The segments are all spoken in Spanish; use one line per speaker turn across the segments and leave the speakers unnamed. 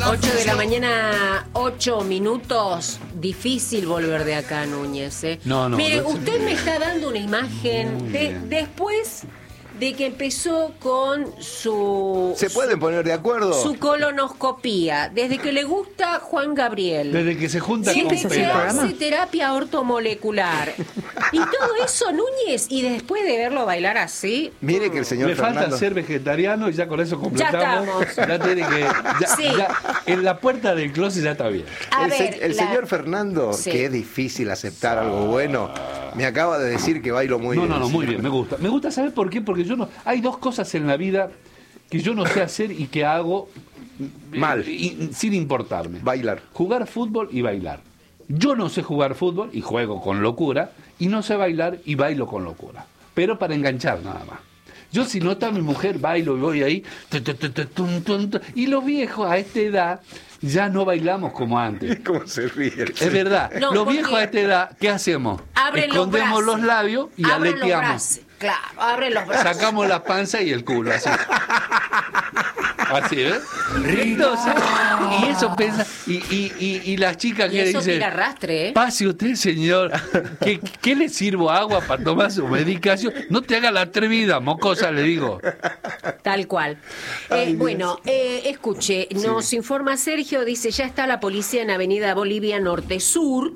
8 de la mañana, 8 minutos. Difícil volver de acá, Núñez.
No.
Mire, usted me está dando una imagen después de que empezó con su...
¿Se pueden poner de acuerdo?
Su colonoscopía, desde que le gusta Juan Gabriel.
Desde que se junta con
desde que
Pela.
hace terapia ortomolecular. Y todo eso, Núñez, y después de verlo bailar así...
Mire que el señor
Le falta
Fernando...
ser vegetariano y ya con eso completamos.
Ya estamos.
Ya tiene que...
Sí.
ya en la puerta del closet ya está bien.
El señor Fernando,
Sí.
que es difícil aceptar algo bueno, me acaba de decir que bailo muy bien.
No, muy bien, me gusta. Me gusta, ¿saber por qué? Porque yo no... Hay dos cosas en la vida que yo no sé hacer y que hago
Mal.
Sin importarme.
Bailar.
Jugar fútbol y bailar. Yo no sé jugar fútbol y juego con locura, y no sé bailar y bailo con locura. Pero para enganchar nada más. Yo, si no está mi mujer, bailo y voy ahí. Y los viejos a esta edad ya no bailamos como antes.
¿Cómo se ríe?
Es verdad.
No,
los
porque-
viejos a esta edad, ¿qué hacemos?
Abren
Escondemos
los
los labios y
Abren los
aleteamos.
brazos. Claro, abren los brazos.
Sacamos la panza y el culo, así. Así, ¿ves? Entonces, y eso piensa, y las chicas
Y
que
eso
dicen,
tira arrastre, ¿eh?
pase usted, señor, ¿qué le sirvo agua para tomar su medicación? No te haga la atrevida, mocosa, le digo.
Tal cual. Bueno, escuche, nos informa Sergio, dice, ya está la policía en Avenida Bolivia Norte-Sur,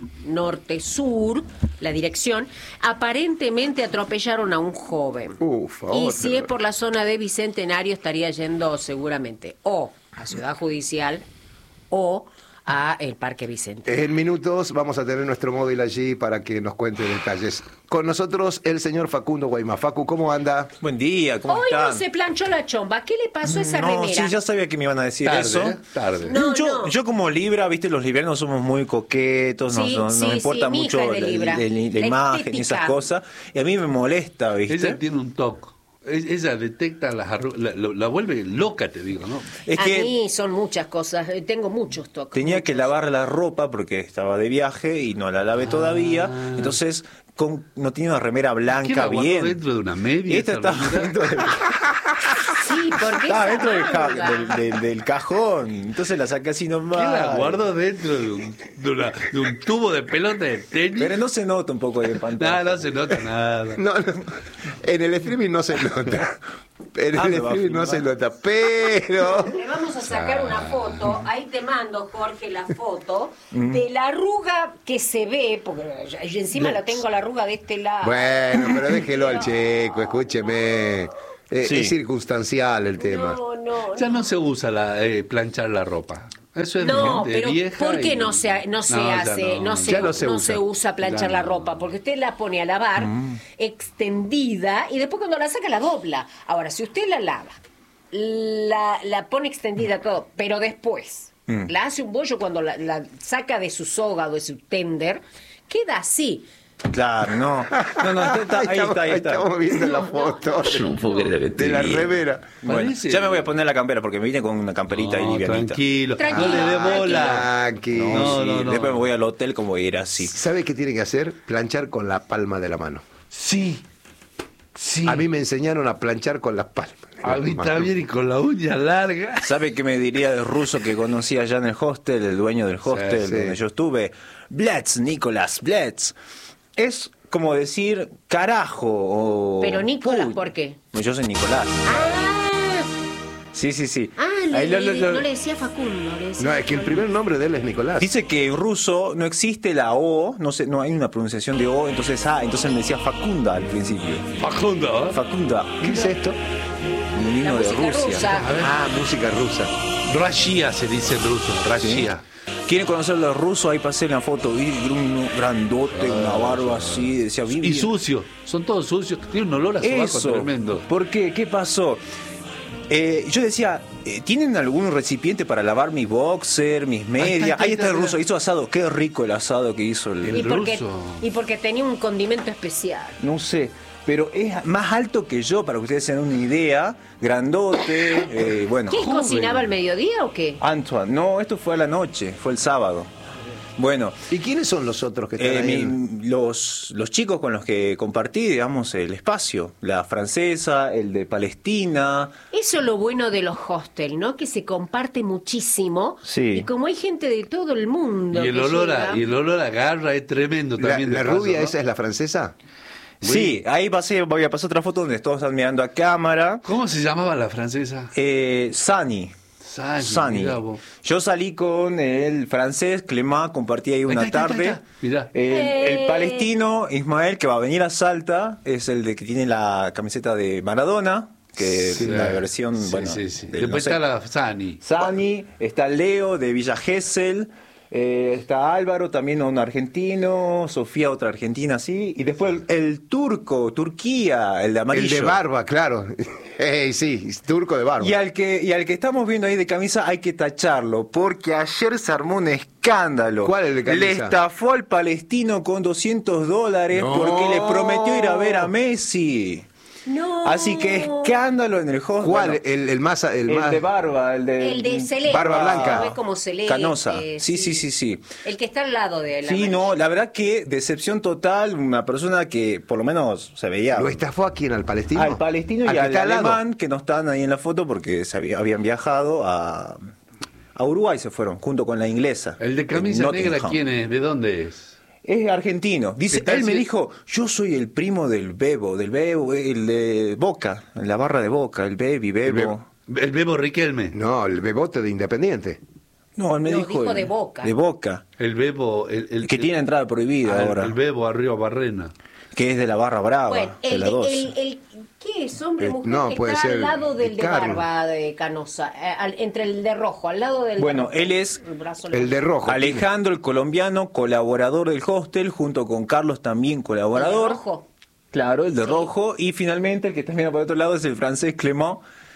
la dirección. Aparentemente atropellaron a un joven. Y si es por la zona de Bicentenario, estaría yendo seguramente o a Ciudad Judicial o a el Parque Bicentenario.
En minutos vamos a tener nuestro móvil allí para que nos cuente detalles. Con nosotros el señor Facundo Guaymá. Facu, ¿cómo anda?
Buen día, ¿cómo
Hoy
están?
no se planchó la chomba. ¿Qué le pasó a esa
No,
remera?
sí, ya sabía que me iban a decir eso.
Tarde.
No,
Yo como Libra, viste, los librianos somos muy coquetos,
Sí,
nos
sí,
importa
sí, mi hija
mucho
es de Libra.
la
La
imagen y
estética.
esas cosas. Y a mí me molesta, viste.
Ella tiene un toque. Ella detecta las arrugas, la vuelve loca, te digo, ¿no?
Es
A
que
mí son muchas cosas, tengo muchos toques.
tenía que lavar la ropa porque estaba de viaje y no la lavé todavía. Entonces no tenía una remera
¿Qué
blanca
la guardó
bien.
dentro de una media?
Esta
esa
estaba
remera?
dentro de...
Sí, porque
Estaba
esa
dentro
manga.
del cajón, entonces la saqué así nomás.
¿Qué la guardo dentro de un tubo de pelota de tenis?
Pero no se nota un poco de pantalla.
No se nota nada.
No, en el streaming no se nota. En el
me va a
streaming no
filmar.
se nota, pero...
Le vamos a sacar una foto, ahí te mando, Jorge, la foto de la arruga que se ve, porque yo encima la tengo la arruga de este lado.
Bueno, pero déjelo al chico, escúcheme.
Sí.
Es circunstancial el tema.
No.
Ya no se usa planchar la ropa. Eso es
No,
de
pero
vieja.
¿por qué
y-
no se
ya
no se usa planchar
Ya
la
no.
ropa? Porque usted la pone a lavar extendida y después cuando la saca la dobla. Ahora, si usted la lava, la pone extendida todo, pero después la hace un bollo cuando la saca de su soga o de su tender, queda así.
Claro, no, ahí está.
Estamos viendo la foto de la remera.
Bueno,
Parece-
ya me voy a poner la campera porque me vine con una camperita ahí
No,
livianita.
tranquilo.
Tranquilo.
No le dé bola.
Tranquilo.
No.
Después me voy al hotel como ir así.
¿Sabe qué tiene que hacer? Planchar con la palma de la mano.
Sí.
A mí me enseñaron a planchar con las palmas.
A mí también y con la uña larga.
¿Sabe qué me diría el ruso que conocí allá en el hostel, el dueño del hostel
sí.
donde yo estuve? Blitz, Nicolás, Blitz. Es como decir carajo o...
Pero Nicolás,
puy.
¿por qué?
Yo soy Nicolás. Sí. Ahí
No le decía Facundo, le decía
No, es que el primer nombre de él es Nicolás.
Dice que en ruso no existe la O, no hay una pronunciación de O, entonces me decía Facunda al principio.
Facundo, ¿eh?
Facunda.
¿Qué es esto?
Vino
La
de
música
Rusia.
rusa.
Ah, música rusa.
Rashia se dice en ruso. Rashia.
¿Quieren conocer a los rusos? Ahí pasé la foto, vi uno grandote, una barba así, decía bien.
Y sucio. Son todos sucios. Tiene un olor a sobaco
Eso.
tremendo.
¿Por qué? ¿Qué pasó? Yo decía, ¿tienen algún recipiente para lavar mis boxer, mis medias? Ahí está el ruso, hizo asado. Qué rico el asado que hizo el
y porque tenía un condimento especial.
no sé, pero es más alto que yo, para que ustedes se den una idea, grandote, bueno.
¿Quién cocinaba al mediodía o qué?
Antoine, no, esto fue a la noche, fue el sábado. Bueno,
¿Y quiénes son los otros que están ahí?
los chicos con los que compartí, digamos, el espacio, la francesa, el de Palestina.
Eso es lo bueno de los hostels, ¿no? Que se comparte muchísimo.
Sí.
Y como hay gente de todo el mundo.
Y el
que
olor
llega-
y el olor a garra es tremendo
¿La,
también. de
la
paso,
rubia
¿no?
esa es la francesa?
Sí, ahí voy a pasar otra foto donde todos están mirando a cámara.
¿Cómo se llamaba la francesa?
Sani. Sani.
Mirá vos.
Yo salí con el francés, Clément, compartí ahí una
Ahí está,
tarde.
Mirá.
El palestino, Ismael, que va a venir a Salta, es el de que tiene la camiseta de Maradona, que
Sí.
es la versión,
Sí,
bueno.
sí, sí.
de-
Después
no sé.
está la Sani.
Sani, está Leo de Villa Gesell, está Álvaro, también un argentino, Sofía, otra argentina, sí, y después el turco, Turquía, el de amarillo.
El de barba, claro. Sí, es turco de barba.
Y al que estamos viendo ahí de camisa hay que tacharlo, porque ayer se armó un escándalo.
¿Cuál es el de camisa?
Le estafó al palestino con $200
No.
porque le prometió ir a ver a Messi.
No.
Así que escándalo en el hostel.
¿Cuál?
Bueno,
El más... El
el
más...
de barba, el de...
El de celeste.
Barba blanca.
¿No? Es como celeste.
Canosa. Sí.
El que está al lado de la
Sí, no, la verdad que decepción total, una persona que por lo menos se veía...
¿Lo estafó a quién? ¿Al palestino?
Al palestino
¿Al
y
que
al
está al lado?
alemán, que no están ahí en la foto porque habían viajado a Uruguay, se fueron, junto con la inglesa.
El de camisa
Nottingham.
negra, ¿quién es? ¿De dónde es?
Es argentino. Dice,
¿Qué tal
él me
si-
dijo, yo soy el primo del Bebo, el de Boca, en la barra de Boca, el Baby Bebo.
El Bebo Riquelme.
No, el bebote de Independiente.
No, él me
No,
dijo...
dijo
el-
de Boca.
De Boca,
El Bebo. El
que tiene entrada prohibida ahora,
El Bebo arriba Barrena.
que es de la barra brava,
Bueno,
de la 12.
¿qué es? Hombre, mujer,
no,
que
puede
está
ser
al lado del de
Carlos.
barba de Canosa, entre el de rojo, al lado del
Bueno,
de rojo.
él es
El brazo
El de rojo.
Alejandro, el colombiano, colaborador del hostel, junto con Carlos, también colaborador.
¿El de rojo?
Claro, el de
Sí.
rojo. Y finalmente, el que está mirando por otro lado es el francés Clément.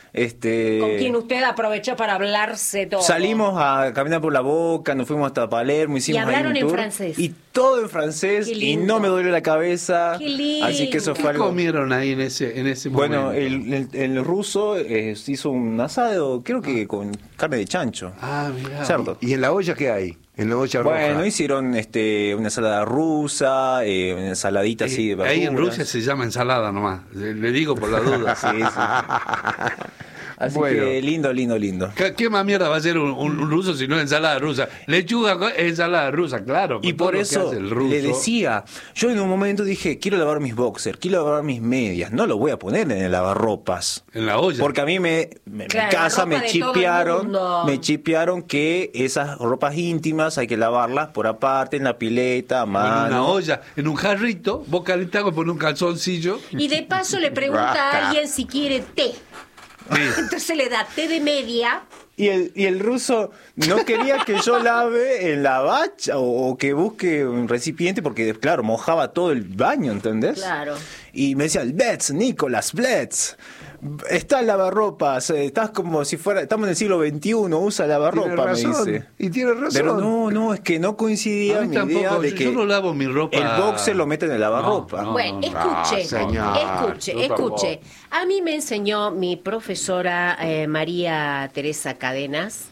Con quien usted aprovechó para hablarse todo.
Salimos a caminar por la Boca, nos fuimos hasta Palermo, hicimos ahí
hablaron
un
en
tour,
francés.
y todo en francés,
Qué
y
lindo.
no me dolió la cabeza.
Qué lindo.
Así que eso
¿Qué
fue algo.
comieron ahí en ese
Bueno,
momento?
el ruso hizo un asado, creo que con carne de chancho.
Ah, mirá.
Cerdo.
¿Y en la olla qué hay? En la olla roja.
Bueno, hicieron una ensalada rusa, una ensaladita así de
Ahí en
verduras.
Rusia se llama ensalada nomás. Le digo por la duda.
Sí, sí. Así
Bueno.
que lindo.
¿Qué más mierda va a ser un ruso si no ensalada rusa? Lechuga, ensalada rusa, claro.
Y
con todo
por
lo que
eso
hace el ruso.
le decía, yo en un momento dije, quiero lavar mis boxers, quiero lavar mis medias, no lo voy a poner en el lavarropas.
En la olla.
Porque a mí en
Claro,
mi casa
la ropa de todo el mundo.
me chipearon que esas ropas íntimas hay que lavarlas por aparte, en la pileta, a
En una
mano.
olla, en un jarrito, vos calentás, pones un calzoncillo.
Y de paso le pregunta a alguien si quiere té. Entonces le da té de media.
Y el ruso no quería que yo lave en la bacha o que busque un recipiente porque, claro, mojaba todo el baño, ¿entendés?
Claro.
Y me decía, Blitz, Nicolás, Blitz, está el lavarropas, estás como si fuera, estamos en el siglo XXI, usa lavarropa,
Tiene
me
razón,
dice.
y tiene razón.
Pero no, es que no coincidía
A mí
mi idea
tampoco,
de
yo
que
no lavo mi ropa.
el boxer lo mete en el lavarropa.
No,
Bueno,
no,
escuche,
señor,
escuche. A mí me enseñó mi profesora María Teresa Cadenas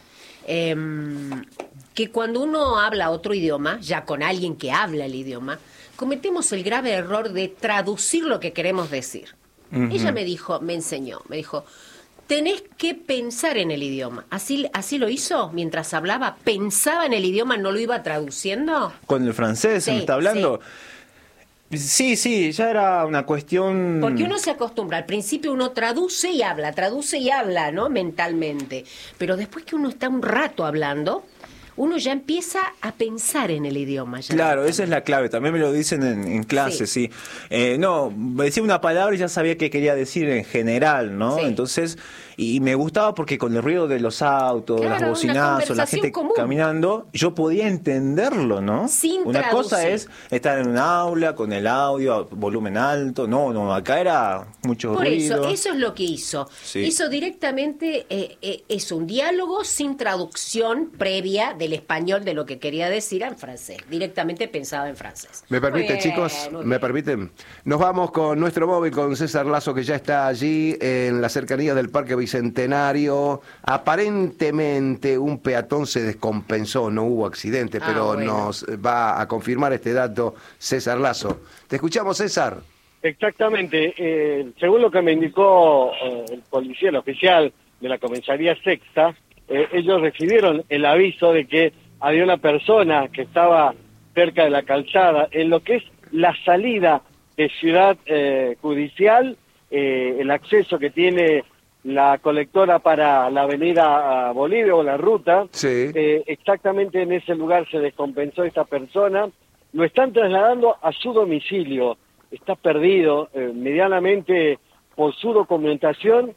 que cuando uno habla otro idioma, ya con alguien que habla el idioma, cometemos el grave error de traducir lo que queremos decir. Ella me dijo, me enseñó, me dijo, tenés que pensar en el idioma. Así lo hizo mientras hablaba, pensaba en el idioma, no lo iba traduciendo.
Con el francés
Sí,
me está hablando. Sí, ya era una cuestión.
Porque uno se acostumbra, al principio uno traduce y habla, ¿no? Mentalmente. Pero después que uno está un rato hablando, uno ya empieza a pensar en el idioma. Ya
Claro, esa es la clave. También me lo dicen en clase, sí. No, me decía una palabra y ya sabía qué quería decir en general, ¿no?
Sí.
Entonces, y me gustaba porque con el ruido de los autos,
Claro,
las
una
bocinazos, la
conversación
gente
común.
caminando, yo podía entenderlo, ¿no?
Sin
una cosa
traducir.
es estar en un aula con el audio a volumen alto. No, acá era mucho
Por
ruido.
eso es lo que hizo.
Sí.
Hizo directamente, es un diálogo sin traducción previa del español de lo que quería decir en francés. Directamente pensaba en francés.
¿Me permiten,
Muy
chicos?
bien, muy
¿Me
bien.
permiten? Nos vamos con nuestro móvil, con César Lazo, que ya está allí en la cercanía del Parque Bicentenario. Aparentemente un peatón se descompensó, no hubo accidente, pero
bueno.
nos va a confirmar este dato César Lazo. Te escuchamos, César.
Exactamente. Según lo que me indicó el policía, el oficial de la comisaría sexta, ellos recibieron el aviso de que había una persona que estaba cerca de la calzada, en lo que es la salida de Ciudad Judicial, el acceso que tiene la colectora para la avenida Bolivia o la ruta.
Sí.
Exactamente en ese lugar se descompensó esta persona. Lo están trasladando a su domicilio. Está perdido, medianamente por su documentación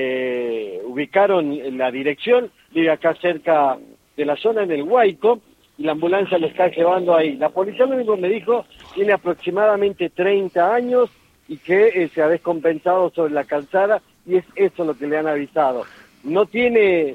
le ubicaron en la dirección, vive acá cerca de la zona en el Huayco, y la ambulancia lo está llevando ahí. La policía lo único que me dijo, tiene aproximadamente 30 años y que se ha descompensado sobre la calzada, y es eso lo que le han avisado. No tiene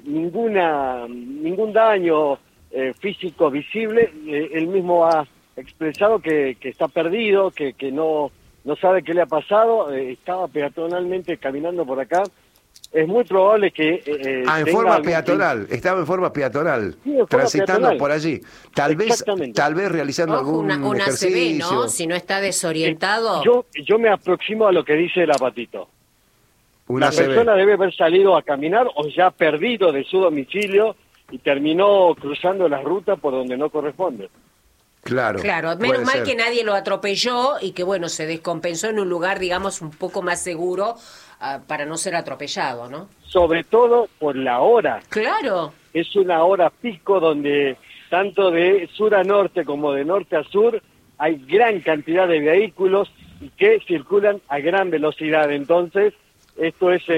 ningún daño físico visible, él mismo ha expresado que está perdido, que no sabe qué le ha pasado, estaba peatonalmente caminando por acá. Es muy probable que...
en forma peatonal, estaba en forma peatonal,
Sí, en forma
transitando
peatonal.
por allí. Tal vez realizando
Ojo,
algún
una ACV,
ejercicio.
¿no? Si no está desorientado.
Yo me aproximo a lo que dice el apatito.
Una
La
ACV.
persona debe haber salido a caminar o ya perdido de su domicilio y terminó cruzando la ruta por donde no corresponde.
Claro.
Claro,
puede
menos mal
ser.
que nadie lo atropelló y que, bueno, se descompensó en un lugar, digamos, un poco más seguro para no ser atropellado, ¿no?
Sobre todo por la hora.
Claro.
Es una hora pico donde tanto de sur a norte como de norte a sur hay gran cantidad de vehículos y que circulan a gran velocidad. Entonces, esto es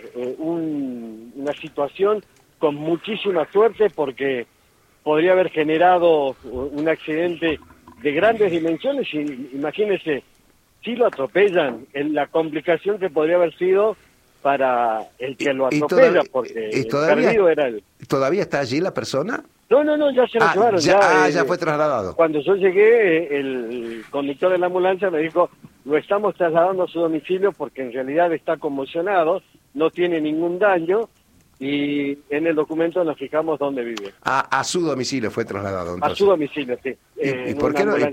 una situación con muchísima suerte porque podría haber generado un accidente de grandes dimensiones y imagínense, si lo atropellan, la complicación que podría haber sido para el que lo atropella, porque el perdido era él.
¿Todavía está allí la persona?
No, ya se lo llevaron.
Ya fue trasladado.
Cuando yo llegué, el conductor de la ambulancia me dijo, lo estamos trasladando a su domicilio porque en realidad está conmocionado, no tiene ningún daño, y en el documento nos fijamos dónde vive.
A su domicilio fue trasladado, entonces.
A su domicilio, sí.
¿Y por qué no?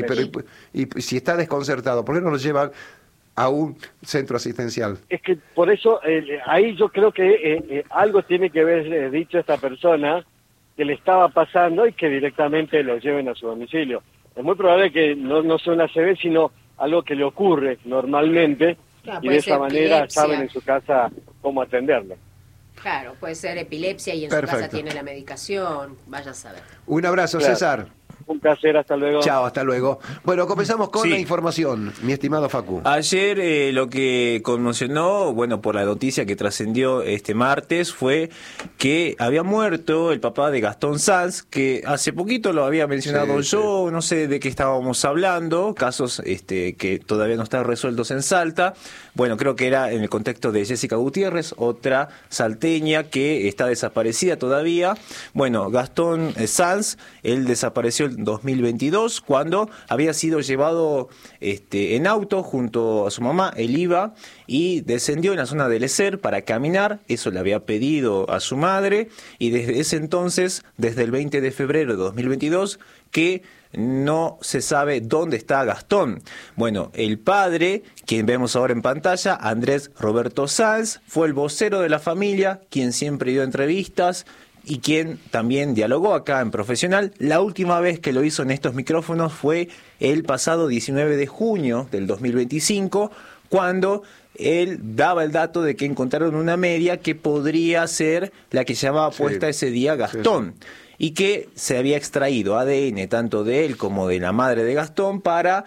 Y si está desconcertado, ¿por qué no lo llevan a un centro asistencial?
Es que por eso, ahí yo creo que algo tiene que haber dicho esta persona que le estaba pasando y que directamente lo lleven a su domicilio. Es muy probable que no sea una ACV, sino algo que le ocurre normalmente,
Claro,
y
puede
de esa
ser
manera
epilepsia.
saben en su casa cómo atenderlo.
Claro, puede ser epilepsia y en su
Perfecto.
casa tiene la medicación, vaya a saber.
Un abrazo,
Claro.
César.
Un placer, hasta luego.
Chao, hasta luego. Bueno, comenzamos con
Sí.
la información, mi estimado Facu.
Ayer lo que conmocionó, bueno, por la noticia que trascendió este martes, fue que había muerto el papá de Gastón Sanz, que hace poquito lo había mencionado
Sí,
yo, no sé de qué estábamos hablando, casos que todavía no están resueltos en Salta. Bueno, creo que era en el contexto de Jessica Gutiérrez, otra salteña que está desaparecida todavía. Bueno, Gastón Sanz, él desapareció en 2022 cuando había sido llevado en auto junto a su mamá, él iba y descendió en la zona del Eser para caminar, eso le había pedido a su madre, y desde ese entonces, desde el 20 de febrero de 2022, que no se sabe dónde está Gastón. Bueno, el padre, quien vemos ahora en pantalla, Andrés Roberto Sanz, fue el vocero de la familia, quien siempre dio entrevistas y quien también dialogó acá en Profesional. La última vez que lo hizo en estos micrófonos fue el pasado 19 de junio del 2025, cuando él daba el dato de que encontraron una media que podría ser la que llevaba puesta ese día Gastón. Sí. Y que se había extraído ADN tanto de él como de la madre de Gastón para,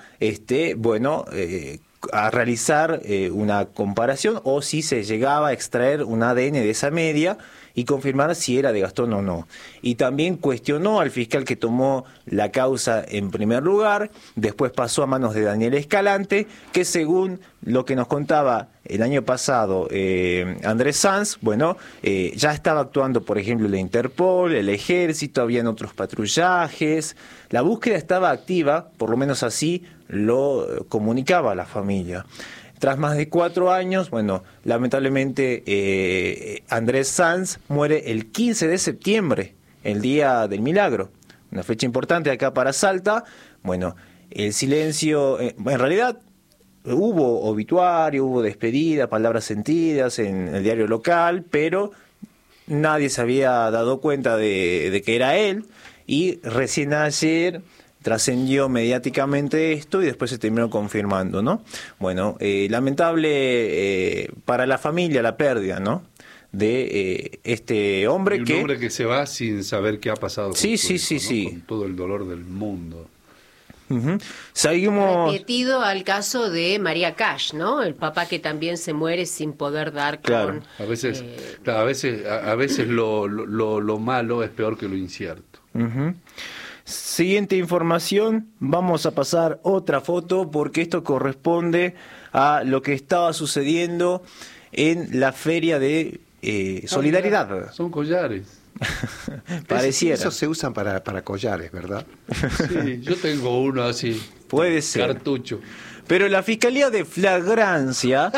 a realizar una comparación, o si se llegaba a extraer un ADN de esa media, y confirmar si era de Gastón o no. Y también cuestionó al fiscal que tomó la causa en primer lugar, después pasó a manos de Daniel Escalante, que según lo que nos contaba el año pasado Andrés Sanz, bueno, ya estaba actuando, por ejemplo, la Interpol, el Ejército, habían otros patrullajes, la búsqueda estaba activa, por lo menos así lo comunicaba la familia. Tras más de 4 años, bueno, lamentablemente Andrés Sanz muere el 15 de septiembre, el día del milagro, una fecha importante acá para Salta. Bueno, el silencio, en realidad hubo obituario, hubo despedida, palabras sentidas en el diario local, pero nadie se había dado cuenta de que era él, y recién ayer trascendió mediáticamente esto y después se terminó confirmando, ¿no? Bueno, lamentable para la familia la pérdida, ¿no? De este hombre
y un hombre que se va sin saber qué ha pasado con su hijo, ¿no? Con todo el dolor del mundo.
Seguimos.
Repetido al caso de María Cash, ¿no? El papá que también se muere sin poder dar
claro.
con...
A veces lo malo es peor que lo incierto.
Siguiente información, vamos a pasar otra foto porque esto corresponde a lo que estaba sucediendo en la feria de Solidaridad.
Son collares.
Pareciera.
Esos se usan para collares, ¿verdad?
Sí, yo tengo uno así.
Puede ser.
Cartucho.
Pero la Fiscalía de Flagrancia,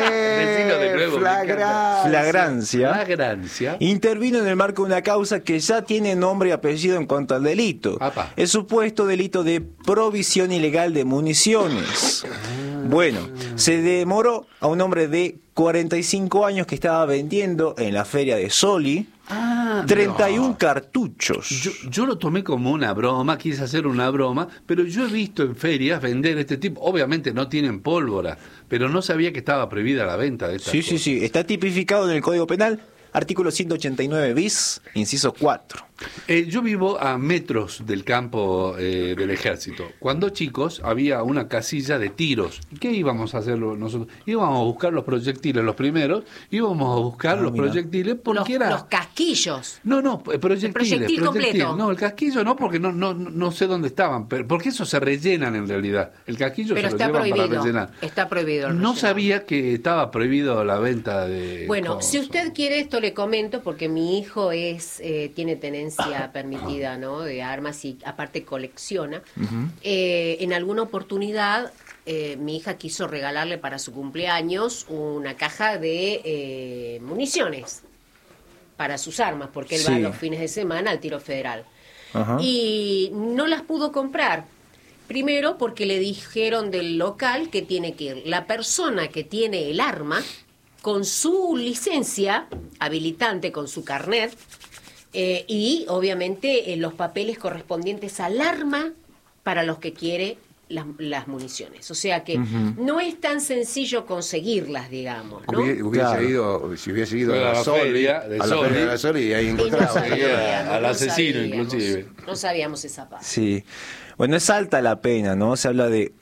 Flagrancia
intervino en el marco de una causa que ya tiene nombre y apellido en cuanto al delito.
Apa.
El supuesto delito de provisión ilegal de municiones. Bueno, se demoró a un hombre de 45 años que estaba vendiendo en la feria de Soli 31 cartuchos.
Yo lo tomé como una broma, quise hacer una broma, pero yo he visto en ferias vender este tipo. Obviamente no tienen pólvora, pero no sabía que estaba prohibida la venta de estas cosas.
Sí, está tipificado en el Código Penal, artículo 189 bis, inciso 4.
Yo vivo a metros del campo del ejército. Cuando chicos había una casilla de tiros. ¿Qué íbamos a hacer nosotros? Íbamos a buscar los proyectiles, los primeros, íbamos a buscar los proyectiles porque
los casquillos.
No, proyectiles.
El proyectil completo.
No, el casquillo no, porque no sé dónde estaban, porque esos se rellenan en realidad. El casquillo
pero
se lo
está
llevan
prohibido,
para rellenar.
Está prohibido el
No
relleno.
sabía que estaba prohibido la venta de
Bueno,
cosas.
si usted quiere esto le comento, porque mi hijo tiene tenencia permitida, ¿no? De armas y aparte colecciona. En alguna oportunidad mi hija quiso regalarle para su cumpleaños una caja de municiones para sus armas, porque él va los fines de semana al tiro federal. Y no las pudo comprar. Primero porque le dijeron del local que tiene que ir la persona que tiene el arma con su licencia habilitante, con su carnet, y obviamente los papeles correspondientes al arma para los que quiere las municiones. O sea que no es tan sencillo conseguirlas, digamos, ¿no?
Si hubiese ido
a la feria de
Soli y ahí encontraba
al asesino, inclusive.
No sabíamos esa parte.
Sí. Bueno, es alta la pena, ¿no? Se habla de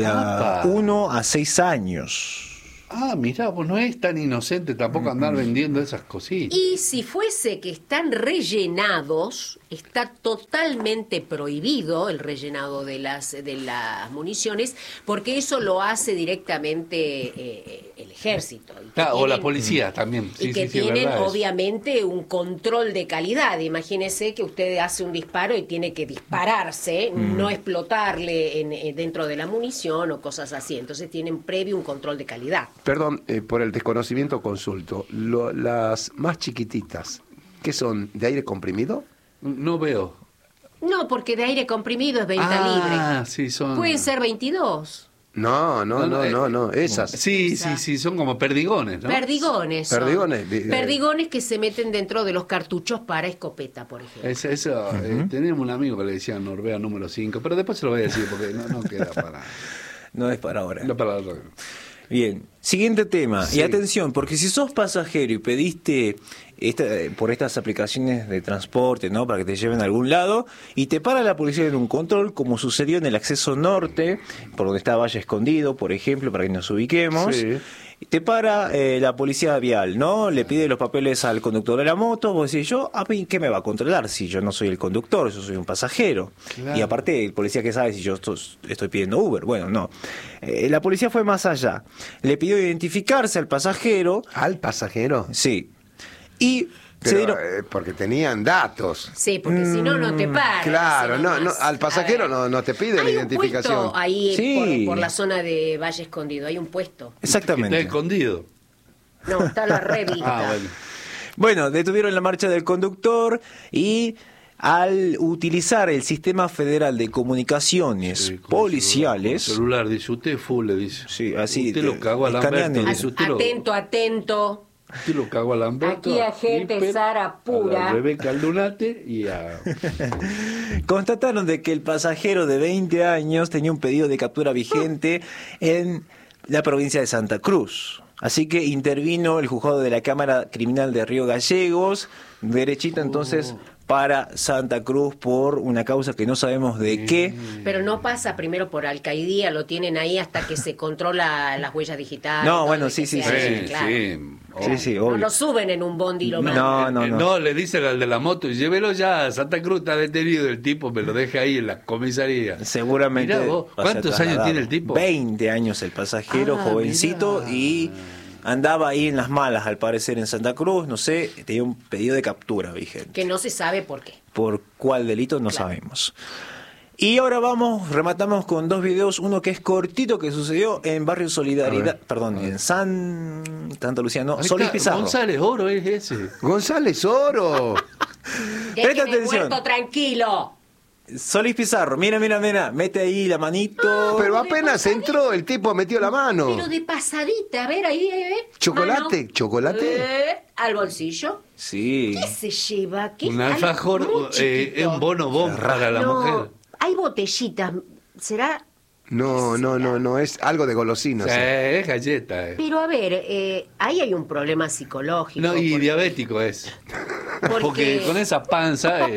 1 a 6 años.
Mirá, pues no es tan inocente tampoco andar vendiendo esas cositas.
Y si fuese que están rellenados, está totalmente prohibido el rellenado de las municiones, porque eso lo hace directamente el ejército.
O la policía también.
Y que tienen obviamente un control de calidad. Imagínese que usted hace un disparo y tiene que dispararse, no explotarle dentro de la munición o cosas así. Entonces tienen previo un control de calidad.
Perdón, por el desconocimiento consulto. Las más chiquititas, ¿qué son? ¿De aire comprimido?
No veo.
No, porque de aire comprimido es venta libre.
Sí, son...
Pueden ser 22.
No, esas.
Sí, son como perdigones, ¿no?
Perdigones.
Perdigones.
Que se meten dentro de los cartuchos para escopeta, por ejemplo.
Eso, teníamos un amigo que le decía Norbea número 5, pero después se lo voy a decir porque no queda para...
No es para ahora.
No para ahora.
Bien, Siguiente tema,
Sí.
y atención, porque si sos pasajero y pediste por estas aplicaciones de transporte, ¿no? Para que te lleven a algún lado, y te para la policía en un control, como sucedió en el acceso norte, por donde está Valle Escondido, por ejemplo, para que nos ubiquemos.
Sí.
Te para la policía vial, ¿no? Le pide los papeles al conductor de la moto. Vos decís, ¿a mí qué me va a controlar si yo no soy el conductor, yo soy un pasajero?
Claro.
Y aparte, el policía, ¿qué sabe si yo estoy pidiendo Uber? Bueno, no. La policía fue más allá. Le pidió identificarse al pasajero.
¿Al pasajero?
Sí. Y se
Pero,
dieron...
porque tenían datos.
Sí, porque si no, no te paran.
Claro,
así
no,
nomás.
al pasajero
A ver.
no te piden
Hay
identificación.
un puesto ahí
Sí.
por la zona de Valle Escondido, hay un puesto.
Está
Exactamente.
escondido.
No, está la revista.
Ah, bueno.
Bueno, detuvieron la marcha del conductor y al utilizar el Sistema Federal de Comunicaciones
Sí, con
Policiales...
celular, dice, usted full, le dice.
Sí, así
Usted
te-
lo cagó a
escanean
Lamberto,
el-
dice, usted lo,
Atento, atento.
usted lo cagó a Lamberto.
Aquí a gente
Flipper,
Sara pura.
a Rebeca Aldunate y a...
Constataron de que el pasajero de 20 años tenía un pedido de captura vigente en la provincia de Santa Cruz. Así que intervino el juzgado de la Cámara Criminal de Río Gallegos, derechita entonces para Santa Cruz por una causa que no sabemos de qué.
Pero no pasa primero por alcaidía, lo tienen ahí hasta que se controla las huellas digitales.
No,
todo
bueno,
lo
sí,
que
sí,
sea,
sí,
claro.
Sí, sí,
No
obvio.
lo suben en un bondi y lo mandan.
No, no, no.
No, le dice al de la moto, llévelo ya, Santa Cruz está detenido, el tipo me lo deja ahí en la comisaría.
Seguramente.
Mirá vos,
va a ser
¿cuántos años
trasladado.
tiene el tipo?
20 años el pasajero,
Ah,
jovencito,
mirá.
y andaba ahí en las malas, al parecer, en Santa Cruz, no sé, tenía un pedido de captura vigente.
Que no se sabe por qué.
Por cuál delito no sabemos. Y ahora rematamos con dos videos, uno que es cortito, que sucedió en Barrio Solidaridad, perdón, en Santa Lucía, no,
Ahí
Solís
está,
Pizarro.
González Oro es ese.
González Oro.
Presta
Déjeme
atención.
muerto tranquilo.
Solís Pizarro, mira, mete ahí la manito.
Pero apenas entró, el tipo metió la mano.
Pero de pasadita, a ver, ahí, a ver.
¿Chocolate?
Mano.
¿Chocolate?
Al bolsillo.
Sí.
¿Qué se lleva? ¿Qué?
Un
Algo
alfajor,
muy chiquito.
un bono bomb para la
No,
mujer.
hay botellitas. ¿Será?
No, es algo de golosina.
Sí,
sí.
es galleta.
Pero a ver, ahí hay un problema psicológico.
No, y
porque-
diabético es.
Porque,
Porque con esa panza...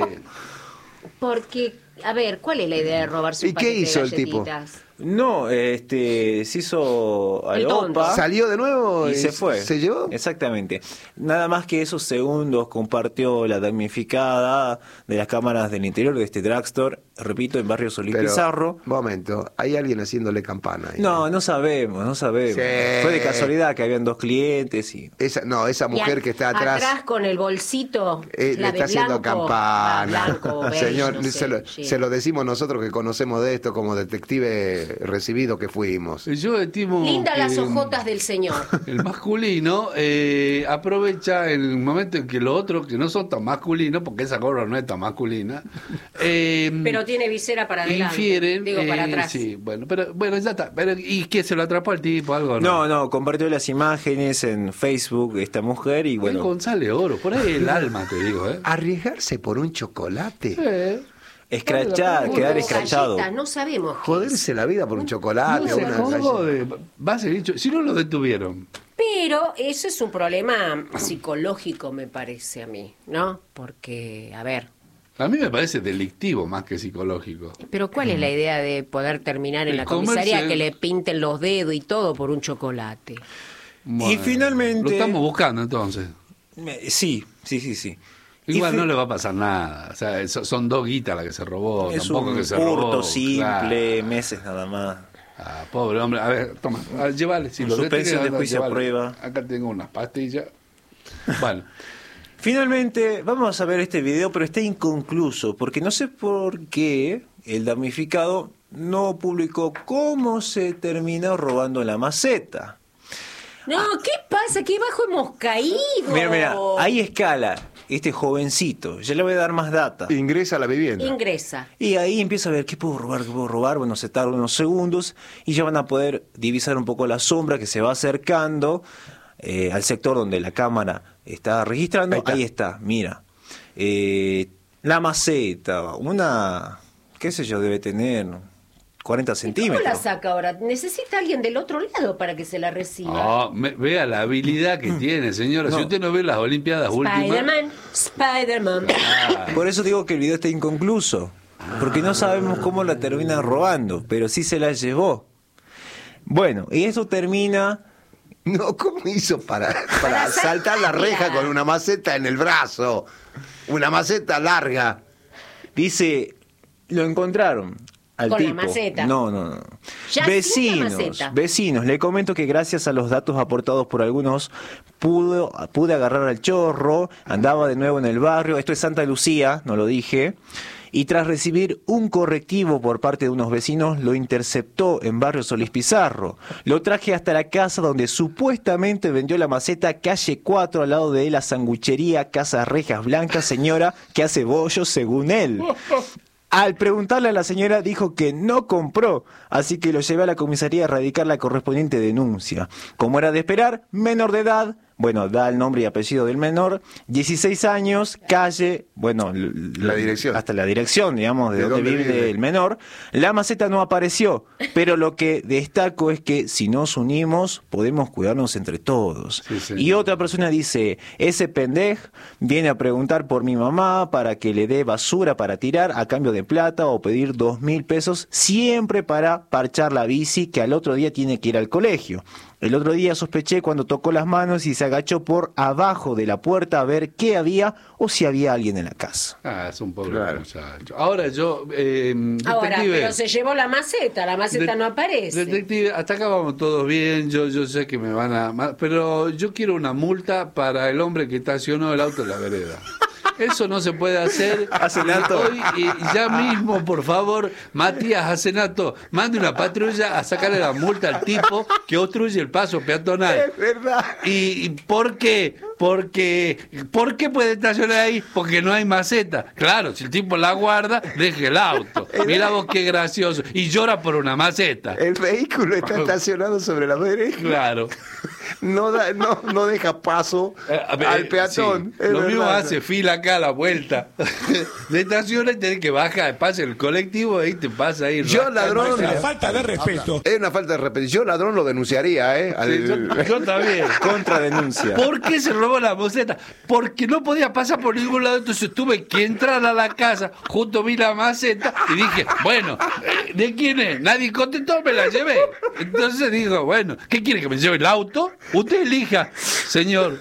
porque, a ver, ¿cuál es la idea de robarse un
¿Y qué
paquete
hizo
de
el tipo?
galletitas?
No, se hizo
El tonto.
alopa.
¿Salió de nuevo?
Y se fue.
¿Se llevó?
Exactamente. Nada más que esos segundos compartió la damnificada de las cámaras del interior de este drugstore, repito, en Barrio Solís
Pero,
Pizarro.
momento, hay alguien haciéndole campana ahí.
No sabemos.
Sí.
Fue de casualidad que habían dos clientes y...
Esa
Y
mujer que está atrás,
con el bolsito.
le
la de
está haciendo
blanco,
campana.
blanco, beige,
Señor,
no sé, sí.
se lo decimos nosotros que conocemos de esto como detective recibido que fuimos.
Yo estimo
Linda
que
las ojotas del señor.
el masculino aprovecha el momento en que los otros, que no son tan masculinos, porque esa gorra no es tan masculina,
Pero tiene visera para adelante.
infieren.
Digo, para atrás.
Sí, bueno, ya está. Pero, ¿y qué? ¿Se lo atrapó al tipo algo?
No, compartió las imágenes en Facebook esta mujer y
Bueno,
bueno...
González Oro, por ahí el alma, te digo, ¿eh?
Arriesgarse por un chocolate.
Escrachar, quedar
Como
escrachado.
galletas, no sabemos. qué es.
Joderse la vida por un chocolate.
No se
una
jode. Va a ser dicho. Si no lo detuvieron.
Pero eso es un problema psicológico, me parece a mí, ¿no? Porque, a ver,
A mí me parece delictivo más que psicológico.
pero ¿cuál es la idea de poder terminar en
El
la comisaría
comerse-
que le pinten los dedos y todo por un chocolate?
Bueno,
finalmente-
Lo estamos buscando entonces.
Sí.
Igual
Y
no le va a pasar nada. O sea, son dos guitas las que se robó.
Es
Tampoco
un
que se
hurto
robó.
simple,
claro.
meses nada más.
Ah, pobre hombre. A ver, toma, llévale. Si
Un
lo
suspensión
detectas,
de juicio a
llévale.
prueba.
Acá tengo unas pastillas. Bueno,
Finalmente, vamos a ver este video, pero está inconcluso, porque no sé por qué el damnificado no publicó cómo se terminó robando la maceta.
No, ¿qué pasa? ¿Qué bajo hemos caído?
Mira, ahí escala este jovencito, ya le voy a dar más data.
Ingresa a la vivienda.
Ingresa.
Y ahí empieza a ver qué puedo robar. Bueno, se tarda unos segundos y ya van a poder divisar un poco la sombra que se va acercando al sector donde la cámara está registrando. Ahí está, mira. La maceta, qué sé yo, debe tener 40
¿Cómo
centímetros.
la saca ahora? Necesita alguien del otro lado para que se la reciba.
Vea la habilidad que tiene, señora.
No.
Si usted no ve las Olimpiadas últimas...
Spider-Man.
Por eso digo que el video está inconcluso. Porque no sabemos cómo la termina robando, pero sí se la llevó. Bueno, y eso termina...
No, ¿cómo hizo para saltar la reja con una maceta en el brazo? Una maceta larga.
Dice, lo encontraron al
Con la
tipo.
maceta.
No.
Ya sin la maceta.
Vecinos, le comento que gracias a los datos aportados por algunos pude agarrar al chorro, andaba de nuevo en el barrio, esto es Santa Lucía, no lo dije. Y tras recibir un correctivo por parte de unos vecinos, lo interceptó en barrio Solís Pizarro. Lo traje hasta la casa donde supuestamente vendió la maceta, calle 4, al lado de la sanguchería Casa Rejas Blancas, señora, que hace bollos según él. Al preguntarle a la señora, dijo que no compró, así que lo llevé a la comisaría a radicar la correspondiente denuncia. Como era de esperar, menor de edad, bueno, da el nombre y apellido del menor, 16 años, calle, bueno,
La dirección.
hasta la dirección, digamos, de donde vive el menor. La maceta no apareció, pero lo que destaco es que si nos unimos, podemos cuidarnos entre todos.
Sí.
Y otra persona dice, ese pendej viene a preguntar por mi mamá para que le dé basura para tirar a cambio de plata o pedir 2.000 pesos, siempre para parchar la bici que al otro día tiene que ir al colegio. El otro día sospeché cuando tocó las manos y se agachó por abajo de la puerta a ver qué había o si había alguien en la casa.
Es un pobre
Claro.
muchacho. Ahora yo,
Ahora,
detective,
pero se llevó la maceta no aparece.
Detective, hasta acá vamos todos bien, yo sé que me van a... Pero yo quiero una multa para el hombre que estacionó el auto en la vereda. Eso no se puede hacer.
Hacenato.
Hoy, ya mismo, por favor, Matías Hacenato, mande una patrulla a sacarle la multa al tipo que obstruye el paso peatonal.
Es verdad.
¿Y por qué? ¿Por qué puede estacionar ahí? Porque no hay maceta. Claro, si el tipo la guarda, deje el auto. Mira vos qué gracioso. Y llora por una maceta.
El vehículo está estacionado sobre la vereda.
Claro.
No deja paso al peatón.
Sí.
Es
Lo mismo
verdad.
hace fila acá a la vuelta. De estaciones tenés que bajar, pasa el colectivo ahí te pasa ahí.
Yo ladrón.
Es una falta de respeto.
Es una falta de respeto. Yo ladrón lo denunciaría,
Sí, yo también.
Contradenuncia.
¿Por qué se robó la maceta? Porque no podía pasar por ningún lado, entonces tuve que entrar a la casa, justo vi la maceta y dije, bueno, ¿de quién es? Nadie contestó, me la llevé. Entonces digo, bueno, ¿qué quiere que me lleve el auto? Usted elija, señor.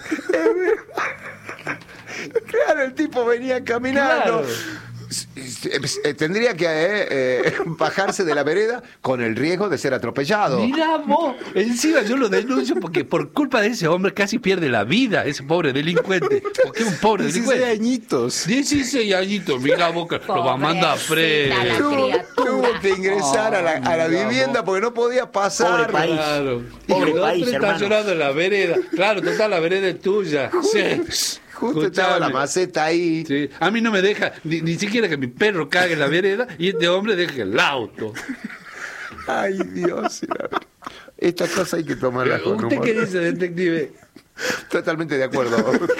Claro, el tipo venía caminando.
Claro.
Tendría que bajarse de la vereda con el riesgo de ser atropellado.
Mirá vos, encima yo lo denuncio porque por culpa de ese hombre casi pierde la vida, ese pobre delincuente. Porque es un pobre
16
delincuente.
añitos.
16 añitos, mira vos, que lo va a mandar preso.
Pobrecita la criatura.
Tuvo que ingresar a la vivienda porque no podía pasar.
Pobre país.
Claro.
Pobre
Y el
país,
otro
hermano.
estacionado en la vereda. Claro, total, la vereda es tuya. Sí.
Justo estaba la
Escuchame.
maceta ahí.
Sí. A mí no me deja ni siquiera que mi perro cague en la vereda y este hombre deje el auto.
Ay, Dios. Estas cosas hay que tomarlas con
¿Usted
humor.
qué dice, detective?
Totalmente de acuerdo.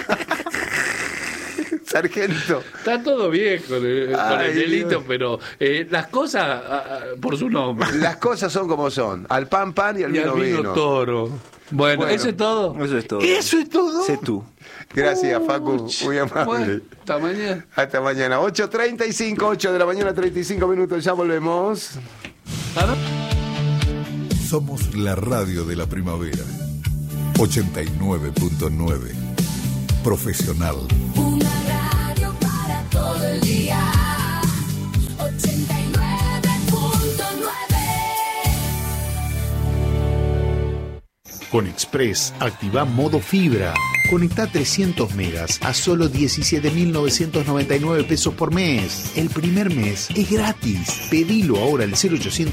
Sargento.
Está todo bien con el
Ay,
delito,
Dios.
pero las cosas por su nombre.
Las cosas son como son. Al pan y al
Y al
vino
vino toro. Bueno, ¿eso es todo?
Eso es todo.
¿Eso es todo?
Sé tú.
Gracias, Facu. Muy amable.
Bueno, hasta mañana.
Hasta mañana. 8:35, 8 de la mañana, 35 minutos. Ya volvemos.
Somos la radio de la primavera. 89.9. Profesional.
Una radio para todo el día. 89.9.
Con Express, activa modo fibra. Conecta 300 megas a solo 17.999 pesos por mes. El primer mes es gratis. Pedilo ahora al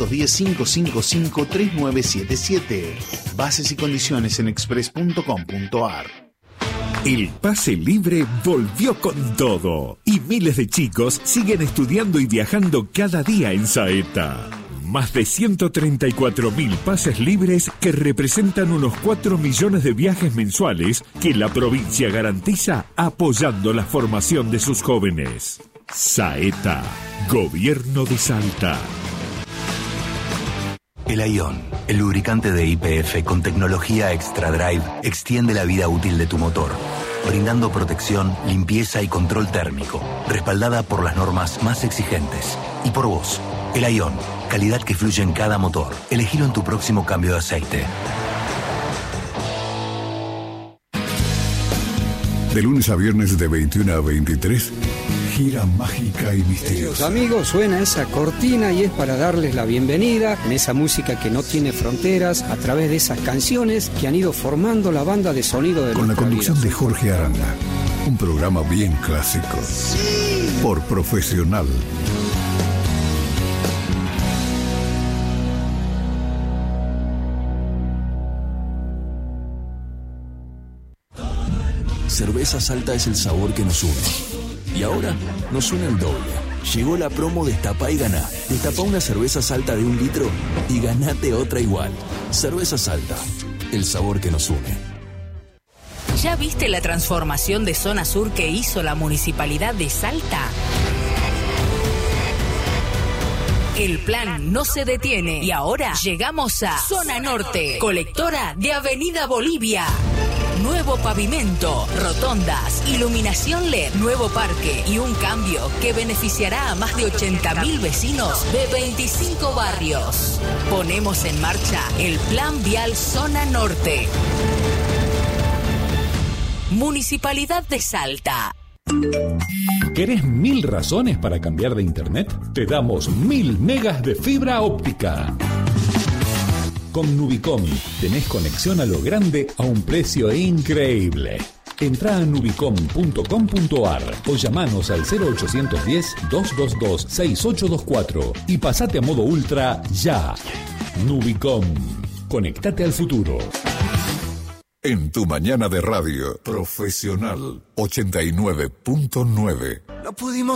0810-555-3977. Bases y condiciones en express.com.ar.
El pase libre volvió con todo y miles de chicos siguen estudiando y viajando cada día en Saeta. Más de 134.000 pases libres que representan unos 4 millones de viajes mensuales que la provincia garantiza apoyando la formación de sus jóvenes. Saeta, Gobierno de Salta.
El Ion, el lubricante de YPF con tecnología Extra Drive, extiende la vida útil de tu motor, brindando protección, limpieza y control térmico, respaldada por las normas más exigentes. Y por vos, el Ion, calidad que fluye en cada motor. Elegilo en tu próximo cambio de aceite.
De lunes a viernes de 21 a 23, gira mágica y misteriosa.
Queridos amigos, suena esa cortina y es para darles la bienvenida en esa música que no tiene fronteras, a través de esas canciones que han ido formando la banda de sonido de
con la conducción
vida.
de Jorge Aranda. Un programa bien clásico. Sí. Por Profesional.
Cerveza Salta es el sabor que nos une. Y ahora nos une el doble. Llegó la promo Destapá y Ganá. Destapá una cerveza Salta de 1 litro y ganate otra igual. Cerveza Salta, el sabor que nos une.
¿Ya viste la transformación de Zona Sur que hizo la Municipalidad de Salta? El plan no se detiene y ahora llegamos a Zona Norte, colectora de Avenida Bolivia. Nuevo pavimento, rotondas, iluminación LED, nuevo parque y un cambio que beneficiará a más de 80.000 vecinos de 25 barrios. Ponemos en marcha el Plan Vial Zona Norte. Municipalidad de Salta.
¿Querés 1000 razones para cambiar de internet? Te damos 1000 megas de fibra óptica. Con Nubicom tenés conexión a lo grande a un precio increíble. Entrá a nubicom.com.ar o llamanos al 0810-222-6824 y pasate a modo ultra ya. Nubicom. Conectate al futuro.
En tu mañana de radio, Profesional 89.9.
No pudimos